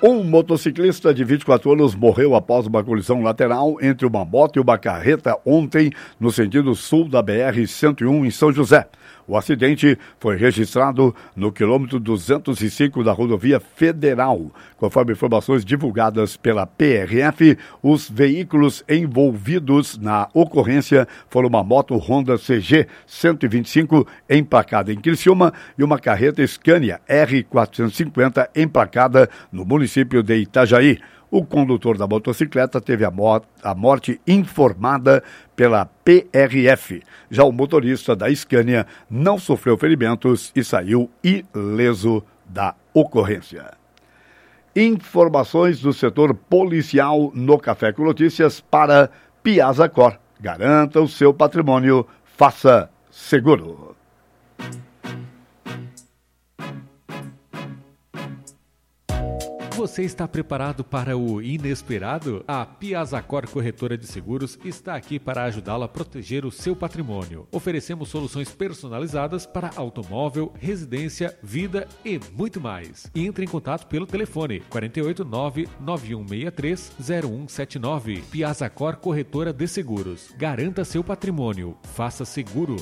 Um motociclista de 24 anos morreu após uma colisão lateral entre uma moto e uma carreta ontem, no sentido sul da BR-101 em São José. O acidente foi registrado no quilômetro 205 da rodovia federal. Conforme informações divulgadas pela PRF, os veículos envolvidos na ocorrência foram uma moto Honda CG 125 emplacada em Criciúma e uma carreta Scania R450 emplacada no município de Itajaí. O condutor da motocicleta teve a morte informada pela PRF. Já o motorista da Scania não sofreu ferimentos e saiu ileso da ocorrência. Informações do setor policial no Café com Notícias para Piazza Cor. Garanta o seu patrimônio, faça seguro. Você está preparado para o inesperado? A Piazza Cor Corretora de Seguros está aqui para ajudá-lo a proteger o seu patrimônio. Oferecemos soluções personalizadas para automóvel, residência, vida e muito mais. Entre em contato pelo telefone 489-9163-0179. Piazza Cor Corretora de Seguros. Garanta seu patrimônio. Faça seguro.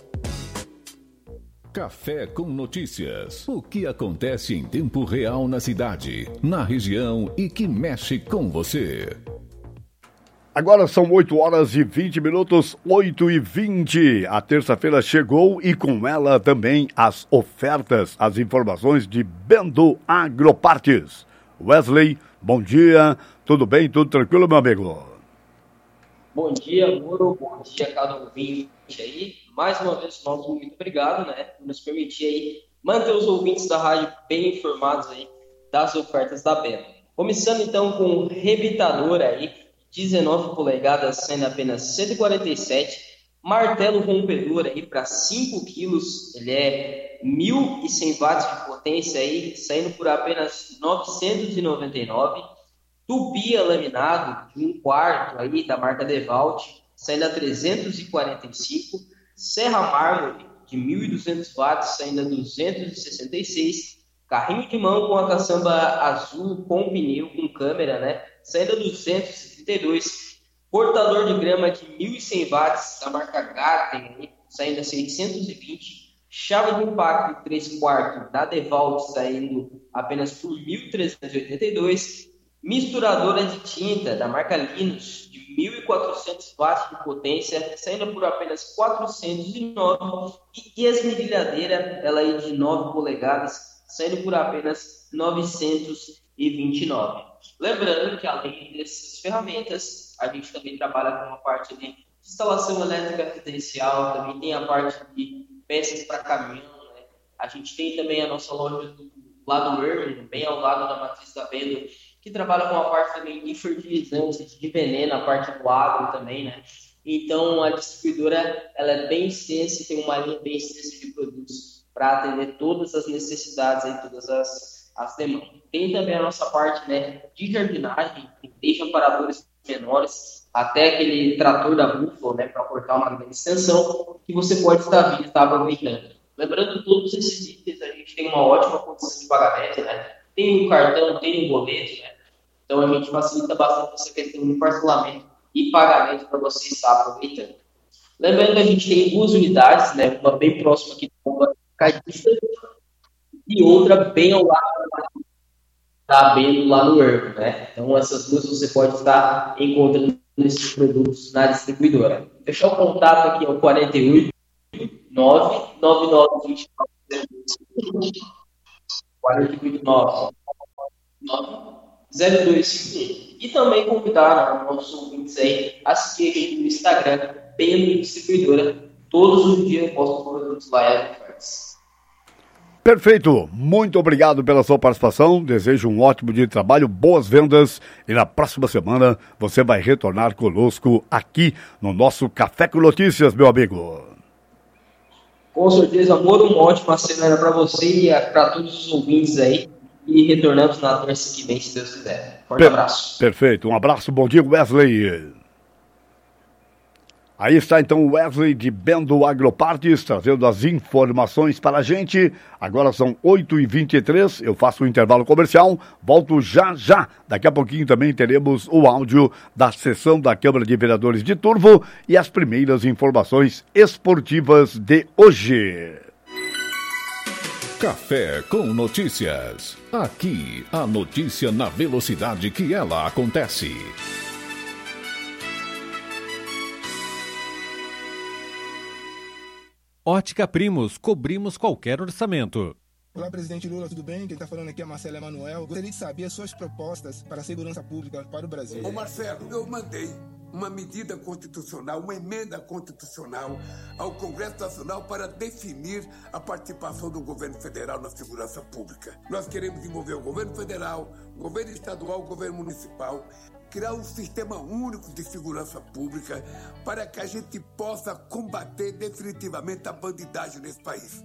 Café com Notícias. O que acontece em tempo real na cidade, na região e que mexe com você. Agora são 8 horas e 20 minutos, 8h20. A terça-feira chegou e com ela também as ofertas, as informações de Bendo Agropartes. Wesley, bom dia. Tudo bem? Tudo tranquilo, meu amigo? Bom dia, Moro. Bom dia a cada ouvinte aí. Mais uma vez, nosso muito obrigado, né, por nos permitir aí manter os ouvintes da rádio bem informados aí das ofertas da Bendo. Começando então com o rebitador aí, 19 polegadas, saindo apenas 147. Martelo rompedor aí para 5 quilos, ele é 1.100 watts de potência aí, saindo por apenas 999. Tubia laminado de 1/4 aí da marca Devalt, saindo a 345. Serra mármore de 1.200 watts, saindo a 266. Carrinho de mão com a caçamba azul com pneu, com câmera, né? Saindo a 232. Cortador de grama de 1.100 watts da marca Garten, saindo a 620. Chave de impacto 3/4 da Devalt, saindo apenas por 1.382. Misturadora de tinta da marca Linus, de 1.400 watts de potência, saindo por apenas 409. E a esmerilhadeira, ela é de 9 polegadas, saindo por apenas 929. Lembrando que além dessas ferramentas, a gente também trabalha com uma parte de instalação elétrica residencial, também tem a parte de peças para caminhão, né? A gente tem também a nossa loja do lado do Irving, bem ao lado da matriz da Bendo, que trabalha com a parte também de fertilizantes, de veneno, a parte do agro também, né? Então, a distribuidora, ela é bem extensa, tem uma linha bem extensa de produtos para atender todas as necessidades e todas as demandas. Tem também a nossa parte, né, de jardinagem, desde amparadores menores até aquele trator da Buffalo, né, para cortar uma grande extensão, que você pode estar aproveitando. Lembrando que todos esses itens, a gente tem uma ótima condição de pagamento, né? Tem um cartão, tem um boleto, né? Então, a gente facilita bastante essa questão de parcelamento e pagamento para você estar aproveitando. Lembrando que a gente tem 2 unidades, né? Uma bem próxima aqui do Cadista e outra bem ao lado da Bendo, lá no Ervo, né? Então, essas duas você pode estar encontrando esses produtos na distribuidora. Fechar o contato aqui é o 48 99929 48 90251. E também convidar os nossos ouvintes aí a seguir a gente no Instagram, Bendo Distribuidora. Todos os dias eu posto produtos lá e ofertas. Perfeito, muito obrigado pela sua participação, desejo um ótimo dia de trabalho, boas vendas e na próxima semana você vai retornar conosco aqui no nosso Café com Notícias, meu amigo. Com certeza, amor, uma ótima semana para você e para todos os ouvintes aí e retornamos na terça que vem, se Deus quiser. Forte abraço. Perfeito, um abraço, bom dia, Wesley. Aí está então o Wesley de Bendo Agropartes trazendo as informações para a gente. Agora são 8h23, eu faço o intervalo comercial, volto já. Daqui a pouquinho também teremos o áudio da sessão da Câmara de Vereadores de Turvo e as primeiras informações esportivas de hoje. Café com Notícias. Aqui, a notícia na velocidade que ela acontece. Ótica Primos, cobrimos qualquer orçamento. Olá, presidente Lula, tudo bem? Quem está falando aqui é Marcelo Emanuel. Gostaria de saber as suas propostas para a segurança pública para o Brasil. Ô Marcelo, eu mandei uma medida constitucional, uma emenda constitucional ao Congresso Nacional para definir a participação do governo federal na segurança pública. Nós queremos envolver o governo federal, o governo estadual, o governo municipal, criar um sistema único de segurança pública para que a gente possa combater definitivamente a bandidagem nesse país.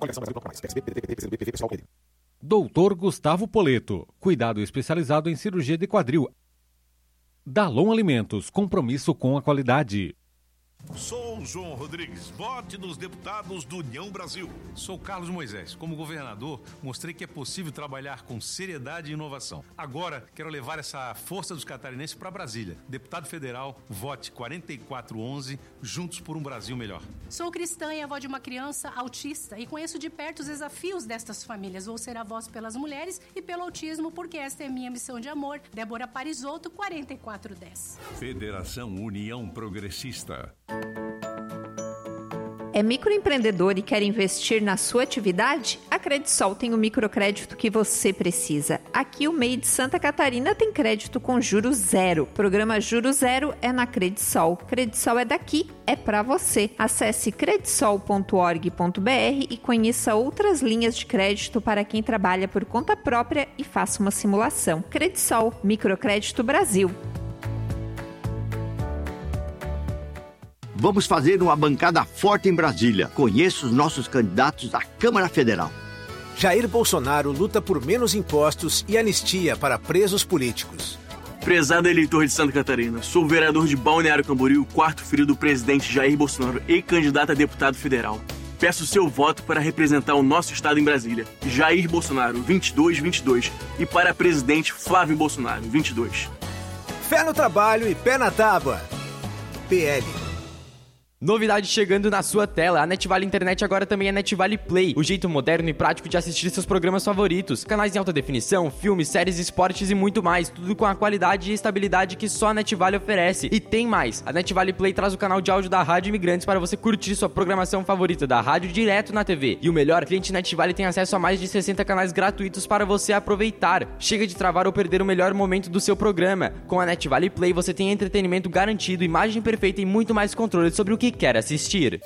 Doutor Gustavo Poleto, cuidado especializado em cirurgia de quadril. Dalon Alimentos, compromisso com a qualidade. Sou o João Rodrigues, vote nos deputados do União Brasil. Sou Carlos Moisés. Como governador, mostrei que é possível trabalhar com seriedade e inovação. Agora, quero levar essa força dos catarinenses para Brasília. Deputado federal, vote 4411, juntos por um Brasil melhor. Sou cristã e avó de uma criança autista e conheço de perto os desafios destas famílias. Vou ser a voz pelas mulheres e pelo autismo, porque esta é minha missão de amor. Débora Parisotto, 4410. Federação União Progressista. É microempreendedor e quer investir na sua atividade? A Credisol tem o microcrédito que você precisa. Aqui o MEI de Santa Catarina tem crédito com juros zero. Programa Juros Zero é na Credisol. Credisol é daqui, é pra você. Acesse credisol.org.br e conheça outras linhas de crédito para quem trabalha por conta própria e faça uma simulação. Credisol, Microcrédito Brasil. Vamos fazer uma bancada forte em Brasília. Conheça os nossos candidatos à Câmara Federal. Jair Bolsonaro luta por menos impostos e anistia para presos políticos. Prezado eleitor de Santa Catarina, sou o vereador de Balneário Camboriú, quarto filho do presidente Jair Bolsonaro e candidato a deputado federal. Peço seu voto para representar o nosso estado em Brasília. Jair Bolsonaro, 2222. E para presidente Flávio Bolsonaro, 22. Fé no trabalho e pé na tábua. PL. Novidade chegando na sua tela, a NetVale Internet agora também é NetVale Play, o jeito moderno e prático de assistir seus programas favoritos, canais em alta definição, filmes, séries, esportes e muito mais, tudo com a qualidade e estabilidade que só a NetVale oferece. E tem mais, a NetVale Play traz o canal de áudio da Rádio Imigrantes para você curtir sua programação favorita da rádio direto na TV. E o melhor, cliente NetVale tem acesso a mais de 60 canais gratuitos para você aproveitar. Chega de travar ou perder o melhor momento do seu programa. Com a NetVale Play você tem entretenimento garantido, imagem perfeita e muito mais controle sobre o que quer assistir.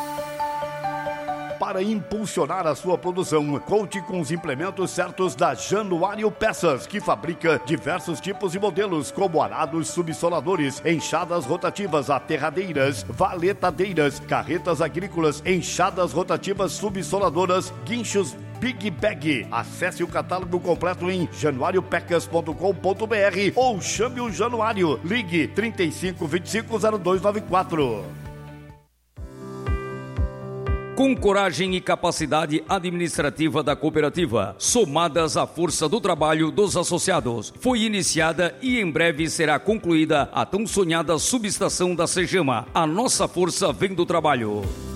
Para impulsionar a sua produção, conte com os implementos certos da Januário Peças, que fabrica diversos tipos e modelos, como arados subsoladores, enxadas rotativas, aterradeiras, valetadeiras, carretas agrícolas, enxadas rotativas subsoladoras, guinchos Big Bag. Acesse o catálogo completo em januariopecas.com.br ou chame o Januário. Ligue 3525-0294. Com coragem e capacidade administrativa da cooperativa, somadas à força do trabalho dos associados, foi iniciada e em breve será concluída a tão sonhada subestação da Cegama. A nossa força vem do trabalho.